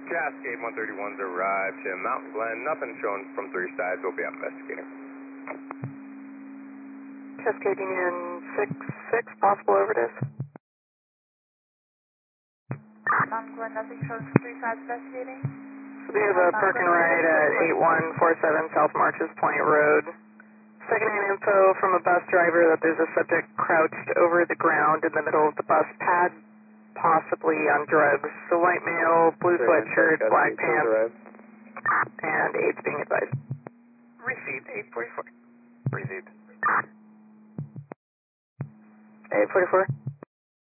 Cascade 131's arrived to Mountain Glen. Nothing shown from 3 sides. We'll be out investigating. Cascade Union 6-6, possible overdose. Mountain Glen, nothing shown from 3 sides investigating. So we have a park and ride at 8147 South Marches Point Road. Secondhand info from a bus driver that there's a subject crouched over the ground in the middle of the bus pad, possibly on drugs. So white male, blue sweatshirt, black pants, and AIDS being advised. Received 844. Received. 844.